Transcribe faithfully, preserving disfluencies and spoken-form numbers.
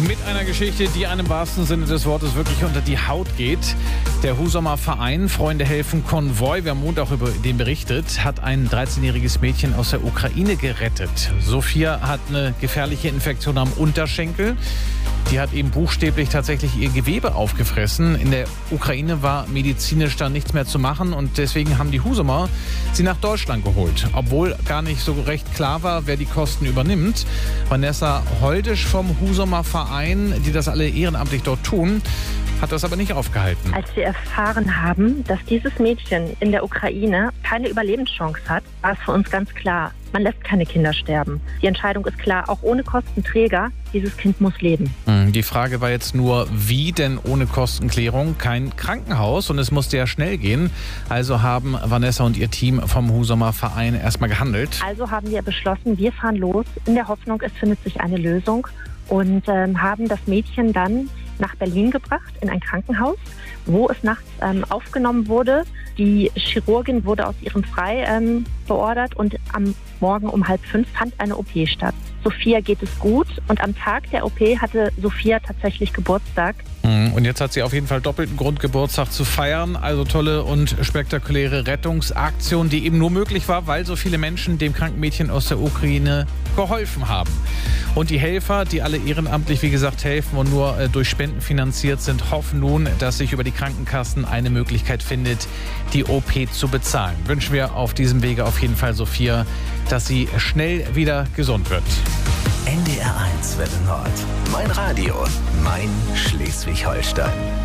Mit einer Geschichte, die einem im wahrsten Sinne des Wortes wirklich unter die Haut geht. Der Husumer Verein Freunde helfen Konvoi, wir haben Montag über den berichtet, hat ein dreizehnjähriges Mädchen aus der Ukraine gerettet. Sophia hat eine gefährliche Infektion am Unterschenkel. Die hat eben buchstäblich tatsächlich ihr Gewebe aufgefressen. In der Ukraine war medizinisch da nichts mehr zu machen und deswegen haben die Husumer sie nach Deutschland geholt. Obwohl gar nicht so recht klar war, wer die Kosten übernimmt. Vanessa Holdisch vom Husumer Verein, die das alle ehrenamtlich dort tun, hat das aber nicht aufgehalten. Als wir erfahren haben, dass dieses Mädchen in der Ukraine keine Überlebenschance hat, war es für uns ganz klar, man lässt keine Kinder sterben. Die Entscheidung ist klar, auch ohne Kostenträger, dieses Kind muss leben. Die Frage war jetzt nur, wie denn ohne Kostenklärung? Kein Krankenhaus und es musste ja schnell gehen. Also haben Vanessa und ihr Team vom Husumer Verein erstmal gehandelt. Also haben wir beschlossen, wir fahren los in der Hoffnung, es findet sich eine Lösung und ähm, haben das Mädchen dann nach Berlin gebracht, in ein Krankenhaus, wo es nachts ähm, aufgenommen wurde. Die Chirurgin wurde aus ihrem Frei ähm, beordert und am Morgen um halb fünf fand eine O P statt. Sophia geht es gut und am Tag der O P hatte Sophia tatsächlich Geburtstag. Und jetzt hat sie auf jeden Fall doppelten Grund, Geburtstag zu feiern. Also tolle und spektakuläre Rettungsaktion, die eben nur möglich war, weil so viele Menschen dem kranken Mädchen aus der Ukraine geholfen haben. Und die Helfer, die alle ehrenamtlich, wie gesagt, helfen und nur äh, durch Spenden finanziert sind, hoffen nun, dass sich über die Krankenkassen eine Möglichkeit findet, die O P zu bezahlen. Wünschen wir auf diesem Wege auf jeden Fall Sophia, dass sie schnell wieder gesund wird. N D R eins Welle Nord. Mein Radio, mein Schleswig-Holstein.